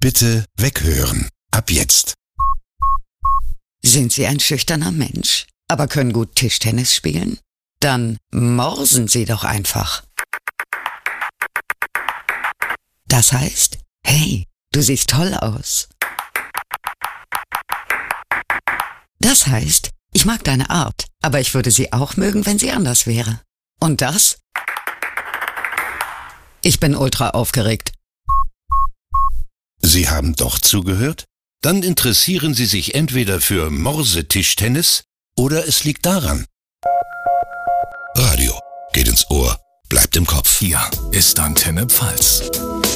Bitte weghören. Ab jetzt. Sind Sie ein schüchterner Mensch, aber können gut Tischtennis spielen? Dann morsen Sie doch einfach. Das heißt, hey, du siehst toll aus. Das heißt, ich mag deine Art, aber ich würde sie auch mögen, wenn sie anders wäre. Und das? Ich bin ultra aufgeregt. Sie haben doch zugehört? Dann interessieren Sie sich entweder für Morsetischtennis oder es liegt daran. Radio geht ins Ohr, bleibt im Kopf. Hier ist Antenne Pfalz.